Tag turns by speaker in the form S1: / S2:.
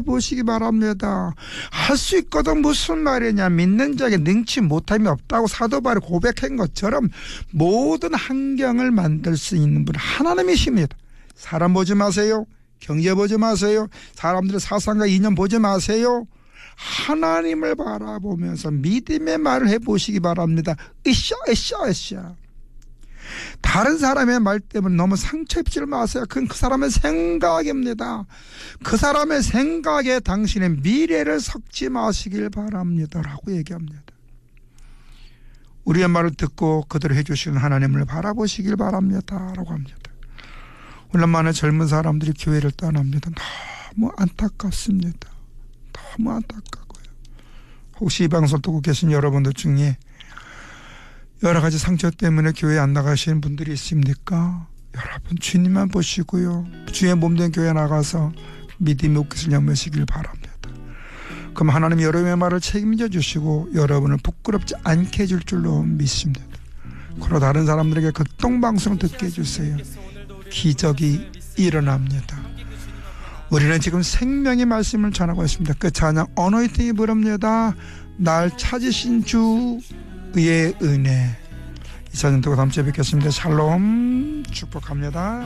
S1: 바라보시기 바랍니다. 할 수 있거든 무슨 말이냐. 믿는 자에게 능치 못함이 없다고 사도 바울이 고백한 것처럼 모든 환경을 만들 수 있는 분은 하나님이십니다. 사람 보지 마세요. 경제 보지 마세요. 사람들의 사상과 이념 보지 마세요. 하나님을 바라보면서 믿음의 말을 해보시기 바랍니다. 으쌰. 다른 사람의 말 때문에 너무 상처 입지 마세요. 그건 그 사람의 생각입니다. 그 사람의 생각에 당신의 미래를 섞지 마시길 바랍니다 라고 얘기합니다. 우리의 말을 듣고 그대로 해주시는 하나님을 바라보시길 바랍니다 라고 합니다. 얼마나 젊은 사람들이 교회를 떠납니다. 너무 안타깝습니다. 너무 안타깝고요. 혹시 이 방송 듣고 계신 여러분들 중에 여러 가지 상처 때문에 교회 안 나가시는 분들이 있습니까? 여러분 주님만 보시고요. 주의 몸된 교회 나가서 믿음의 옷깃을 여미시길 바랍니다. 그럼 하나님 여러분의 말을 책임져 주시고 여러분을 부끄럽지 않게 해줄 줄로 믿습니다. 그러나 다른 사람들에게 극동방송 듣게 해주세요. 기적이 일어납니다. 우리는 지금 생명의 말씀을 전하고 있습니다. 그 찬양 어노인팅이 부릅니다. 날 찾으신 주의 은혜. 2000년 동안 다음 주에 뵙겠습니다. 샬롬 축복합니다.